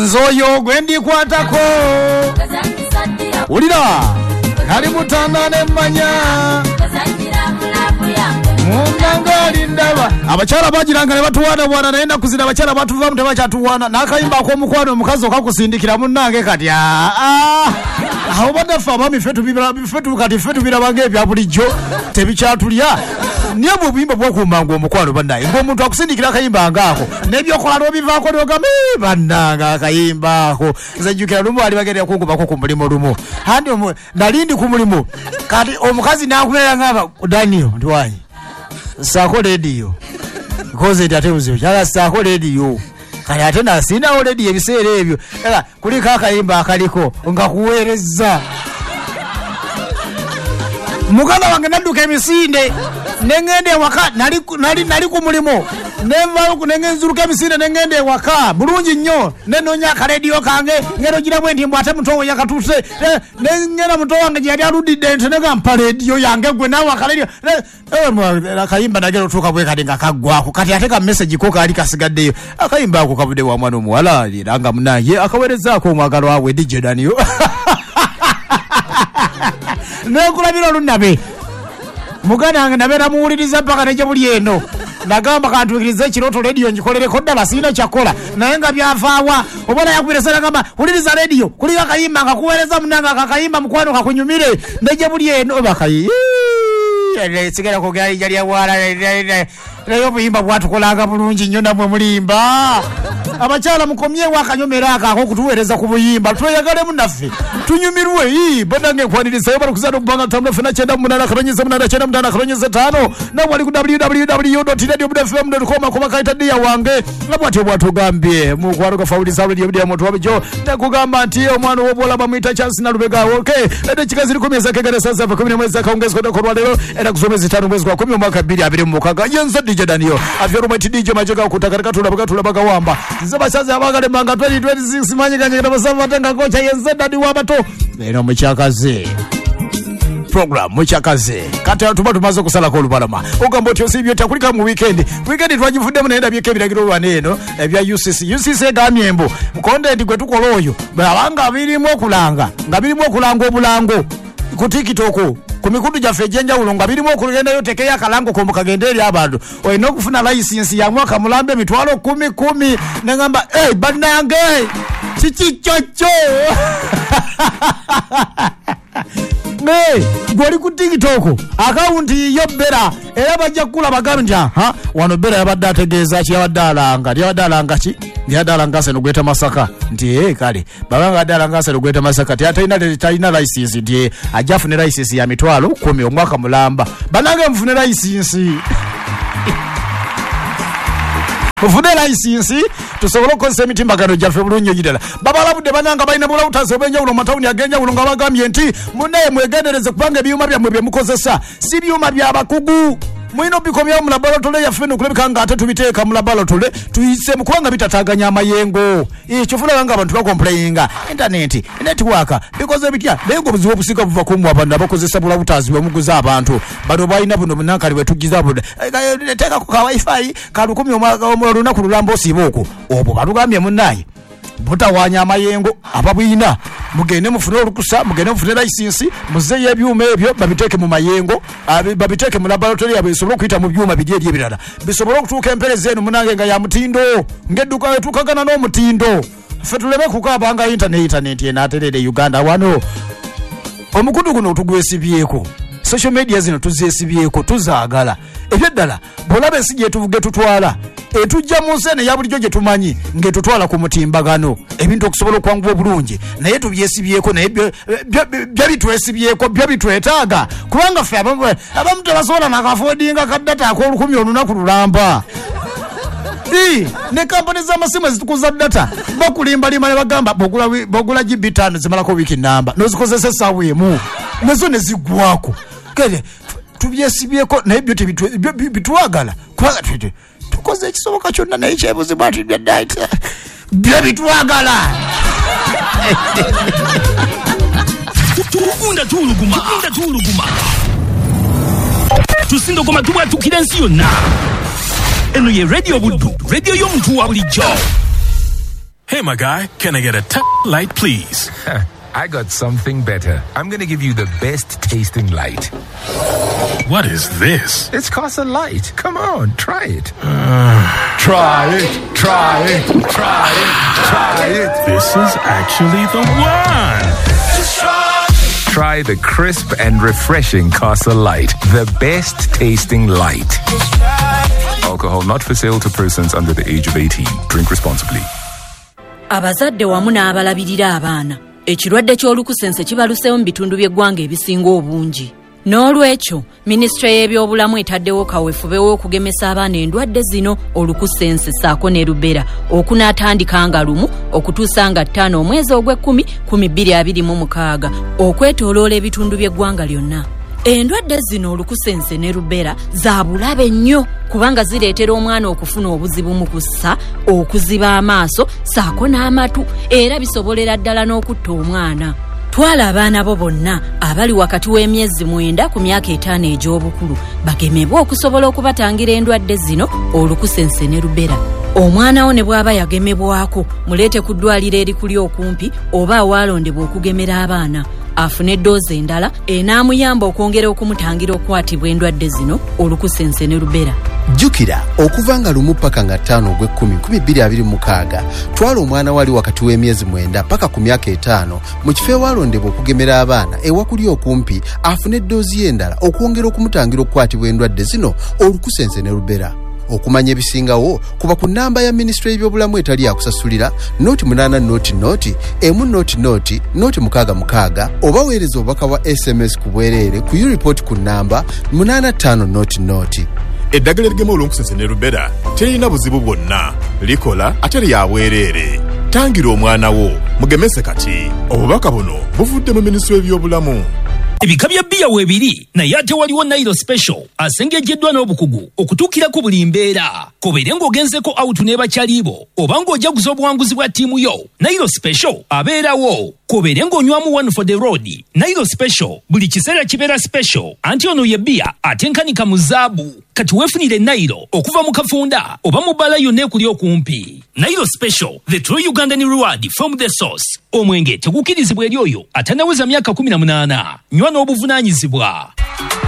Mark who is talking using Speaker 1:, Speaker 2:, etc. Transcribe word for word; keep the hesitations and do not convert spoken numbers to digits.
Speaker 1: nzoyo gwendi kwatako ulira ali mutanane manya mungangali ndaba abachala bagiranga ne batuwana bwana naenda kuzina abachala batuva mu tebachatuwana nakayimba ko mukwano mukazo kakusindikira munnange kati ah aho badafa bami fetu bibira fetu kati fetu birabange bya bulijjo tebikyatulya niyo bubimba bwo kumango mukwano bandaye ngo omuntu akusindikira akayimba ngako nebyo kola no bivako dogame bannanga akayimba ko zajukira lumu ali bagere kunguba ko kumulimo lumu handi nalindi kumulimo kati omukazi nakumera ngaba Daniel ndwani sako radio koze tateuzo chala sako radio kali atena sina already ebisere ebyo era kuli kakayimba akaliko ngakuwereza muganda wange naduka emisinde nengende waka nali nali nali ku mulimo neva ku nengenzuruka emisinde nengende waka bulungi nnyo nenonya ka radio kange ngero gira bwendi mbwate mutowo yakatuse nengera mutowo wange yali aludide ntenega mpa radio yange gwe nawe ka radio eh kayimba nagero tuka bwe kati ngakagwako kati ateka message ko kali kasigaddeyo akayimba ako kabude wa mwana omuwala aliranga munaye akawerezaako omwagalo wawe D J Daniel nekulabira lunnabe muganda wange nabera muwuliriza mpaka neje buli eno nagamba kantukirize kiroto radio njikolere ddala sina kyakola naye nga byavaawa obona yakubiresa nagamba wuliriza radio kuli akayimba ngakuweereza munanga akakayimba mukwano kakunyumire neje buli eno bakayi sigera kogali jali awala nayo buyimba bwatukolanga bulungi nnyo namwe mulimba abachala mukomye wakanyomera akako kutuweereza ku buyimba tweyagale munaffe tunyumirwe yi banange kwaniriza yobala kuzana kubanga tamna fena chenda munana karonyeza munana chenda munana karonyeza tano na wali ku w w w dot radio f m dot com kuma kaita dia wange nabwate bwatugambye mu kwaro ka fauli sa radio dia moto wabijo nakugamba nti omwana wobola bamwita chance na lubega okay ede chikazi likomeza kegere sasa fa kumi mwezi kaongezwa ko kwa leo era kusomeza tano mwezi kwa kumi mwaka mbili abiri mukaga yenza D J Daniel afyoro mati D J majeka kutakarika tulabaga tulabaga wamba nzaba chaza abagale manga twenty twenty-six manyika ngenda basava tanga kocha yenza dadi wabato eno mchakaze program mchakaze kati atuma tumaze kusala ko lubalama ogambo tyo sibyo takulika mu weekend weekend twajifunde munaenda byeke biragiro lwaneno ebya U C C U C C gamyembo content gwe tukoloyo bawanga birimo kulanga ngabirimo kulanga obulango ku TikTok ku mikudu jafe jenja ulonga birimo kulugenda yoteke ya kalango ko mukagenderi abantu oyino kufuna license ya mwaka mulambe mitwalo kumi kumi ngamba eh hey, banange chichichocho ne goli ku TikTok account yobera era bajja kula bagambi ha wano bera yabadde ategeeza ki yabadalanga yabadalanga ki yabadalanga seno gweta Masaka nti eh kale babanga dalanga seno gweta Masaka ti ataina taina license ndi ajafune license ya mitwalo kumi omwaka mulamba banange mfune license mfune license tusobola ko mitimba kano jafe bulunyo gidala babala budde bananga bayina bula utazo benja ulo matawuni agenja ulo ngabagambye nti munaye mwegendereze kupanga ebyuma bya mwebye mukozesa si byuma bya bakugu mwino bikomya mu laboratory ya feno kulebika nga atatu biteka mu laboratory tuyise mukubanga bitataganya amayengo eh chofuna banga abantu bakomplainga internet network because bitya lengo buziwo busika buva kumwa abantu abakozesa bula utazi bamuguza abantu bado bayina buno munankali wetugiza buno teka ku ka wifi kalukumi omwaka omuluna ku lulambo siboko obo balugambye munaye butawanya amayengo ababuyina mugende mufune olukusa mugende mufune license muzeeye ebyuma ebyo babiteke mu mayengo babiteke mu laboratory abisobolo kuita mu byuma bidyeri ebirala bisobolo kutuka empereze eno munange nga ya mutindo ngedduka wetukagana no mutindo fe tulebe kukabanga internet internet ena aterere Uganda wano omukudu guno tugwesibyeko social media zino tuzesibyeko tuzaagala ebyeddala bolabe sije tuvuge tutwala etujja musene ya bulijjo je tumanyi ngetutwala ku mutimbagano ebintu okusobola okwangu obulungi naye tubyesibyeko naye bya bitwesibyeko bya bitwetaaga kubanga fe abamu abamu tabasobola nakafodinga kaddata akolukumi olunaku lulamba i ne company za masimu zitukuza data bakulimba lima ne bagamba bogula bogula G B tano zimalako wiki namba nozikozesa sawemu nezo nezigwako kale tubyesibyeko naye byo bitwagala kubanga twete tukoze ekisoboka kyonna naye kyebuzi bwati bya diet byo bitwagala
Speaker 2: tukunda tuluguma tukunda tuluguma tusindo koma tubwa tukira nsi yonna eno ye radio buddu radio y'omuntu wa bulijjo Hey, my guy, can I get a t- light, please?
Speaker 3: I got something better. I'm going to give you the best tasting light.
Speaker 2: What is this?
Speaker 3: It's Casa Light. Come on, try it.
Speaker 2: Uh,
Speaker 3: try it, try it, try it, try it.
Speaker 2: This is actually the one. Just try.
Speaker 3: Try the crisp and refreshing Casa Light. The best tasting light. Alcohol not for sale to persons under the age of eighteen. Drink responsibly.
Speaker 4: Abazadde wamu n'abalabirira abaana. Ekirwadde ky'olukusense kibaluseewo mu bitundu by'eggwanga ebisinga obungi. N'olwekyo minisitule y'ebyobulamu etaddewo kaweefube w'okugemesa abaana endwadde zino olukusense ssaako ne rubera okunaatandika nga lumu okutuusa nga ttaano omwezi ogw'ekkumi kumi bbiri abiri mu mukaaga okwetooloola ebitundu by'eggwanga lyonna. Endwadde zino olukusense ne rubera za bulabe nnyo kubanga zireetera omwana okufuna obuzibu mu kussa, okuziba amaaso ssaako n'amatu era bisobolera ddala n'okutta omwana. Twala abaana bo bonna abali wakati w'emyezi mwenda ku myaka etaano egy'obukulu bagemebwe okusobola okubatangira endwadde zino olukusense ne rubera. Omwana wo ne bw'aba yagemebwako muleete ku ddwaliro erikuli okumpi oba awaalondebwa okugemera abaana afune eddoozi endala enaamuyamba okwongera okumutangira okukwatibwa endwadde zino olukusense ne rubera.
Speaker 5: Jjukira okuva nga lumu paka nga ttaano ogw'ekkumi kumi bbiri abiri mu mukaaga twala omwana wali wakati w'emyezi mwenda paka ku myaka etaano mu kifo ewaalondebwa okugemera abaana ewakuli okumpi afune eddoozi endala okwongera okumutangira okukwatibwa endwadde zino olukusense ne rubera. Okumanya ebisingawo kuba ku nnamba ya minisitule y'ebyobulamu etali yakusasulira noti munaana noti noti emu noti noti noti mukaaga mukaaga oba weereza obubaka bwa S M S ku bwereere ku U-report ku nnamba munaana ttaano noti noti.
Speaker 6: Eddagala erigema olukusense ne rubera terina buzibu bwonna, likola ate lya bwereere. Tangira omwana wo mugemese kati. Obubaka buno buvudde mu minisitule y'ebyobulamu.
Speaker 2: Ebika bya bbiya weebiri naye ate waliwo Nairo Special asengejjeddwa n'obukugu okutuukirako buli mbeera. Kobeere ng'ogenzeko out n'ebakyaliibo oba ng'ojaguza obuwanguzi bwa ttiimu yo, Nairo Special abeerawo. Kobeere ng'onywamu one for the road, Nairo Special buli kiseera kibeera special anti ono ye bbiya atenkanika mu zaabu. Kati weefunire Nairo okuva mu kafunda oba mu bbala yonna ekuli okumpi. Nairo Special, the true Ugandan reward from the source. Omwenge tegukirizibwa eri oyo atanaweza myaka kumi na munaana. Nywa n'obuvunaanyizibwa.